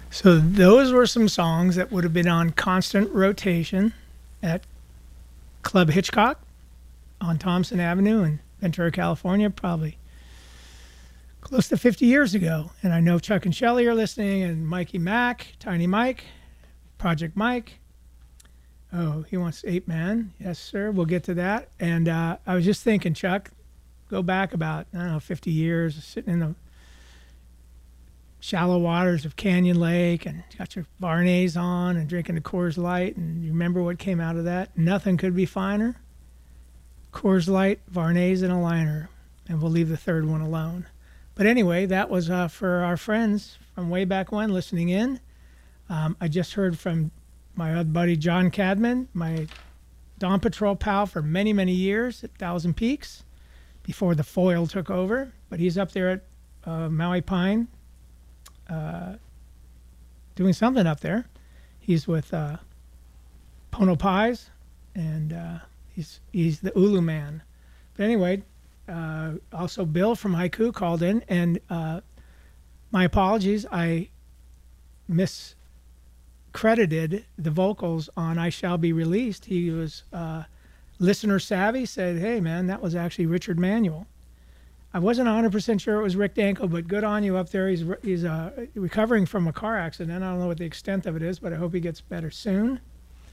So those were some songs that would have been on constant rotation at Club Hitchcock on Thompson Avenue in Ventura, California, probably close to 50 years ago. And I know Chuck and Shelly are listening, and Mikey Mack, Tiny Mike, Project Mike. Oh, he wants Ape Man. Yes, sir. We'll get to that. And I was just thinking, Chuck, go back about, I don't know, 50 years, sitting in the shallow waters of Canyon Lake and got your Varnays on and drinking the Coors Light. And you remember what came out of that? Nothing could be finer. Coors Light, Varnays, and a liner. And we'll leave the third one alone. But anyway, that was for our friends from way back when listening in. I just heard from my old buddy John Cadman, my Dawn Patrol pal for many, many years at Thousand Peaks before the foil took over. But he's up there at Maui Pine doing something up there. He's with Pono Pies, and he's the Ulu man. But anyway, also Bill from Haiku called in, and my apologies, I miscredited the vocals on I Shall Be Released. He was listener savvy, said, hey man, that was actually Richard Manuel. I wasn't 100% sure it was Rick Danko, but good on you up there. He's recovering from a car accident. I don't know what the extent of it is, but I hope he gets better soon.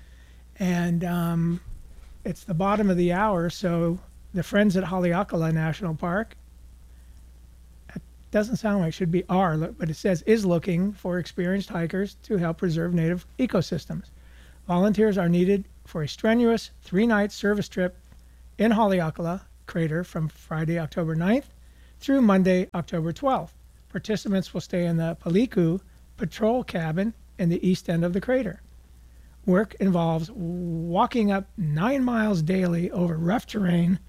And it's the bottom of the hour, so the friends at Haleakala National Park, it doesn't sound like it should be are, but it says is looking for experienced hikers to help preserve native ecosystems. Volunteers are needed for a strenuous 3-night service trip in Haleakala Crater from Friday, October 9th through Monday, October 12th. Participants will stay in the Paliku Patrol Cabin in the east end of the crater. Work involves walking up 9 miles daily over rough terrain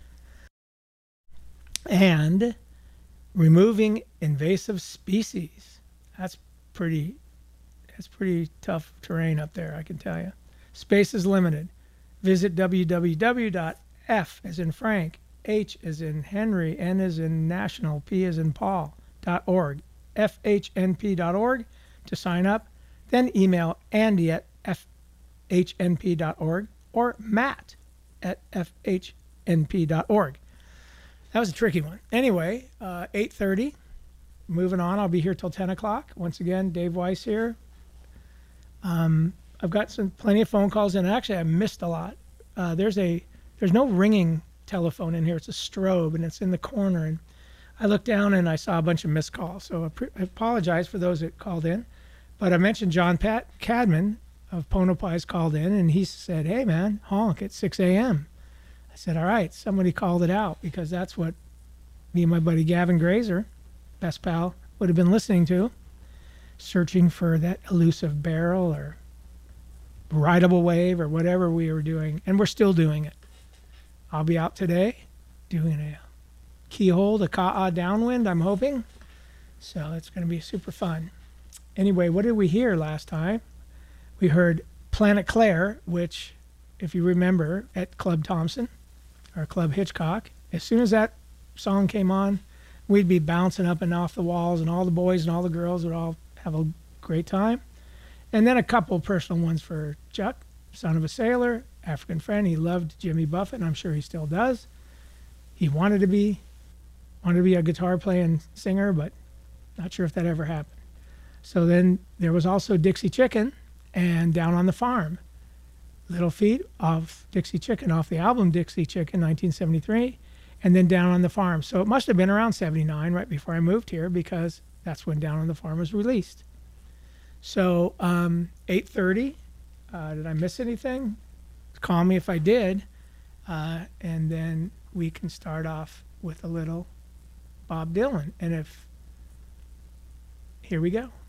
and removing invasive species. That's pretty tough terrain up there, I can tell you. Space is limited. Visit www.f as in Frank, H as in Henry, N as in National, P as in Paul.org, fhnp.org to sign up. Then email Andy at fhnp.org or Matt at fhnp.org. That was a tricky one. Anyway, 8:30, moving on. I'll be here till 10 o'clock. Once again, Dave Weiss here. I've got plenty of phone calls in. Actually, I missed a lot. There's no ringing telephone in here. It's a strobe, and it's in the corner. And I looked down, and I saw a bunch of missed calls. So I apologize for those that called in. But I mentioned John Cadman of Pono Pies called in, and he said, hey, man, honk at 6 a.m. I said, all right, somebody called it out, because that's what me and my buddy Gavin Grazer, best pal, would have been listening to, searching for that elusive barrel or rideable wave or whatever we were doing, and we're still doing it. I'll be out today doing a keyhole to Ka'a downwind, I'm hoping. So it's going to be super fun. Anyway, what did we hear last time? We heard Planet Claire, which, if you remember, at Club Thompson or Club Hitchcock, as soon as that song came on, we'd be bouncing up and off the walls, and all the boys and all the girls would all have a great time. And then a couple personal ones for Chuck, son of a sailor, African friend. He loved Jimmy Buffett, and I'm sure he still does. He wanted to be a guitar playing singer, but not sure if that ever happened. So then there was also Dixie Chicken and Down on the Farm. Little Feat of Dixie Chicken off the album Dixie Chicken, 1973, and then Down on the Farm. So it must have been around 79, right before I moved here, because that's when Down on the Farm was released. So 8:30, did I miss anything? Call me if I did, and then we can start off with a little Bob Dylan. And here we go.